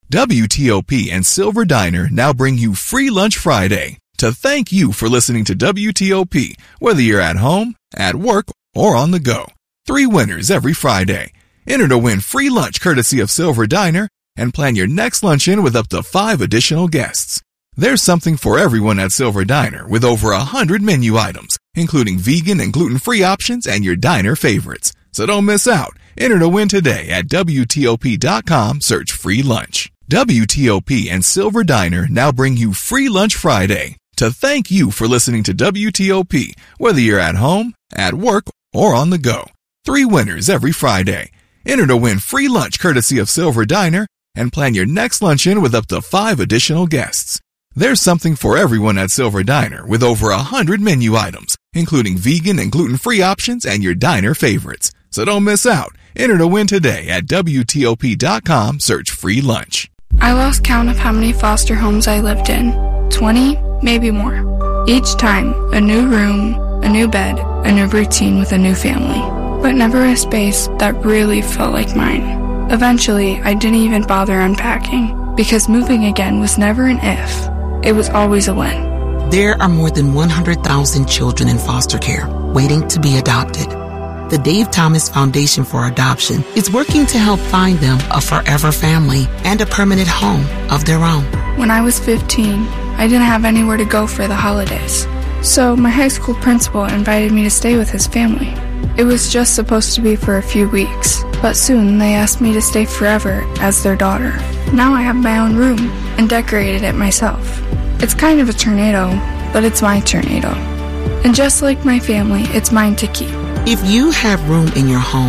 W T O P and Silver Diner now bring you Free Lunch Friday to thank you for listening to W T O P, whether you're at home, at work, or on the go. Three winners every Friday. Enter to win free lunch courtesy of Silver Diner and plan your next luncheon with up to five additional guests. There's something for everyone at Silver Diner with over a hundred menu items, including vegan and gluten-free options and your diner favorites. So don't miss out. Enter to win today at W T O P dot com. Search free lunch. W T O P and Silver Diner now bring you Free Lunch Friday to thank you for listening to W T O P, whether you're at home, at work, or on the go. Three winners every Friday. Enter to win free lunch courtesy of Silver Diner and plan your next luncheon with up to five additional guests. There's something for everyone at Silver Diner with over a hundred menu items, including vegan and gluten-free options and your diner favorites. So don't miss out. Enter to win today at W T O P dot com. Search free lunch. I lost count of how many foster homes I lived in. twenty, maybe more. Each time, a new room, a new bed, a new routine with a new family. But never a space that really felt like mine. Eventually, I didn't even bother unpacking, because moving again was never an if. It was always a when. There are more than one hundred thousand children in foster care waiting to be adopted. The Dave Thomas Foundation for Adoption is working to help find them a forever family and a permanent home of their own. When I was fifteen, I didn't have anywhere to go for the holidays. So my high school principal invited me to stay with his family. It was just supposed to be for a few weeks, but soon they asked me to stay forever as their daughter. Now I have my own room and decorated it myself. It's kind of a tornado, but it's my tornado. And just like my family, it's mine to keep. If you have room in your home,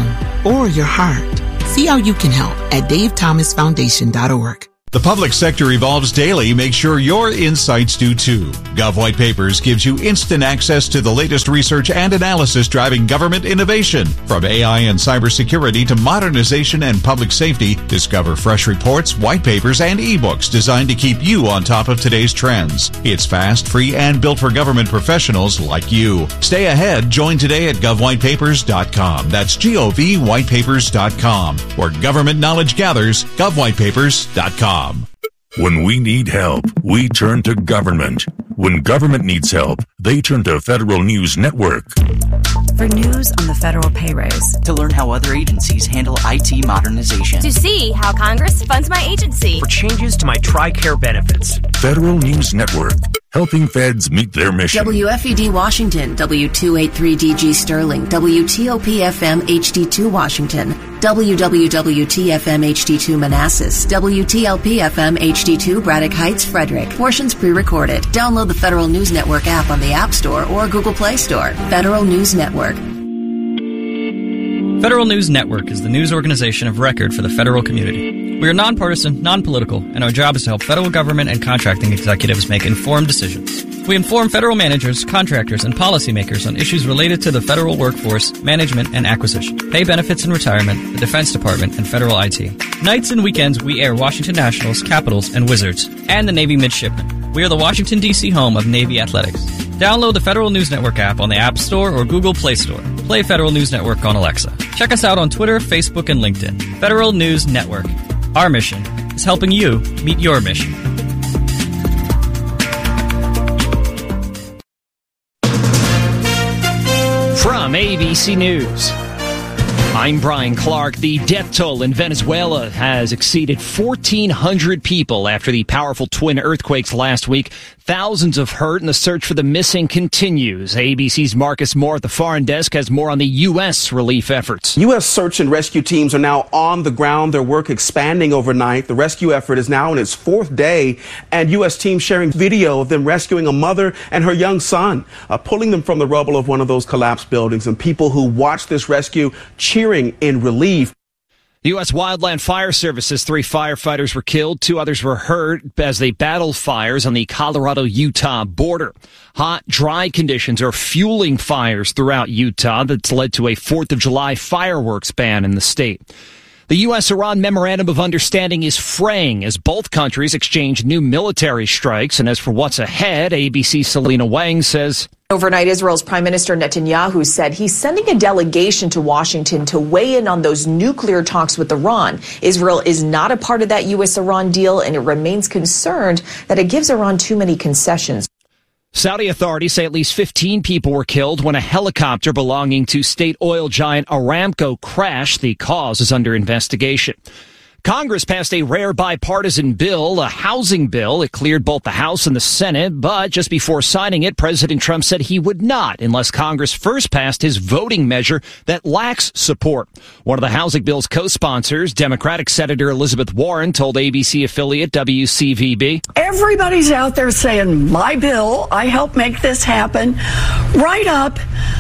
or your heart. See how you can help at dave thomas foundation dot org. The public sector evolves daily. Make sure your insights do too. Gov White Papers gives you instant access to the latest research and analysis driving government innovation. From A I and cybersecurity to modernization and public safety, discover fresh reports, white papers, and ebooks designed to keep you on top of today's trends. It's fast, free, and built for government professionals like you. Stay ahead. Join today at gov white papers dot com. That's G O V white papers dot com. Where government knowledge gathers, gov white papers dot com. When we need help, we turn to government. When government needs help, they turn to Federal News Network. For news on the federal pay raise. To learn how other agencies handle I T modernization. To see how Congress funds my agency. For changes to my TRICARE benefits. Federal News Network, helping feds meet their mission. W F E D Washington, W two eighty-three D G Sterling, W T O P F M H D two Washington, W W W T F M H D two Manassas, W T L P F M H D two Braddock Heights, Frederick. Portions pre-recorded. Download the Federal News Network app on the App Store or Google Play Store. Federal News Network. Federal News Network is the news organization of record for the federal community. We are nonpartisan, non-political, and our job is to help federal government and contracting executives make informed decisions. We inform federal managers, contractors, and policymakers on issues related to the federal workforce, management, and acquisition, pay benefits and retirement, the Defense Department, and federal I T. Nights and weekends, we air Washington Nationals, Capitals, and Wizards, and the Navy Midshipmen. We are the Washington, D C home of Navy Athletics. Download the Federal News Network app on the App Store or Google Play Store. Play Federal News Network on Alexa. Check us out on Twitter, Facebook, and LinkedIn. Federal News Network. Our mission is helping you meet your mission. From A B C News, I'm Brian Clark. The death toll in Venezuela has exceeded fourteen hundred people after the powerful twin earthquakes last week. Thousands of hurt, and the search for the missing continues. A B C's Marcus Moore at the Foreign Desk has more on the U S relief efforts. U S search and rescue teams are now on the ground, their work expanding overnight. The rescue effort is now in its fourth day, and U S teams sharing video of them rescuing a mother and her young son, uh, pulling them from the rubble of one of those collapsed buildings, and people who watched this rescue cheering in relief. The U S Wildland Fire Service says three firefighters were killed. Two others were hurt as they battled fires on the Colorado-Utah border. Hot, dry conditions are fueling fires throughout Utah. That's led to a fourth of July fireworks ban in the state. The U S-Iran Memorandum of Understanding is fraying as both countries exchange new military strikes. And as for what's ahead, A B C's Selena Wang says... Overnight, Israel's Prime Minister Netanyahu said he's sending a delegation to Washington to weigh in on those nuclear talks with Iran. Israel is not a part of that U S-Iran deal, and it remains concerned that it gives Iran too many concessions. Saudi authorities say at least fifteen people were killed when a helicopter belonging to state oil giant Aramco crashed. The cause is under investigation. Congress passed a rare bipartisan bill, a housing bill. It cleared both the House and the Senate, but just before signing it, President Trump said he would not unless Congress first passed his voting measure that lacks support. One of the housing bill's co-sponsors, Democratic Senator Elizabeth Warren, told A B C affiliate W C V B. Everybody's out there saying, my bill, I helped make this happen, right up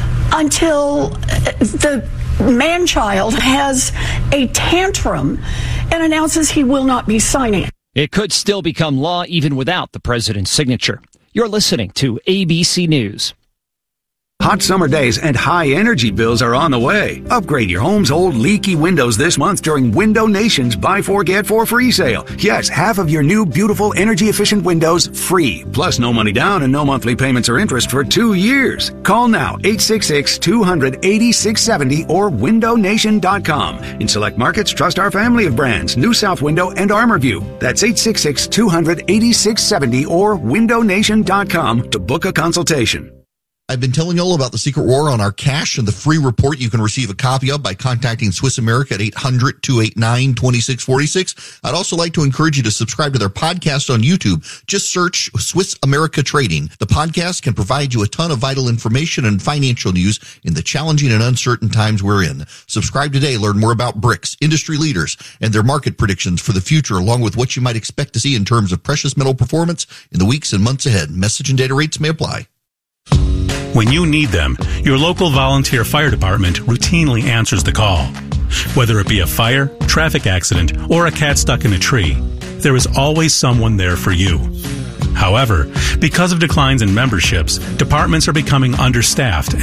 until the man-child has a tantrum and announces he will not be signing it. It could still become law even without the president's signature. You're listening to A B C News. Hot summer days and high energy bills are on the way. Upgrade your home's old leaky windows this month during Window Nation's Buy Four Get Four free sale. Yes, half of your new beautiful energy efficient windows free. Plus no money down and no monthly payments or interest for two years. Call now eight six six, two hundred, eighty-six seventy or window nation dot com. In select markets, trust our family of brands, New South Window and ArmorView. That's eight six six, two hundred, eighty-six seventy or window nation dot com to book a consultation. I've been telling you all about the Secret War on our cash and the free report you can receive a copy of by contacting Swiss America at eight hundred, two eight nine, two six four six. I'd also like to encourage you to subscribe to their podcast on YouTube. Just search Swiss America Trading. The podcast can provide you a ton of vital information and financial news in the challenging and uncertain times we're in. Subscribe today. Learn more about B R I C S, industry leaders, and their market predictions for the future, along with what you might expect to see in terms of precious metal performance in the weeks and months ahead. Message and data rates may apply. When you need them, your local volunteer fire department routinely answers the call. Whether it be a fire, traffic accident, or a cat stuck in a tree, there is always someone there for you. However, because of declines in memberships, departments are becoming understaffed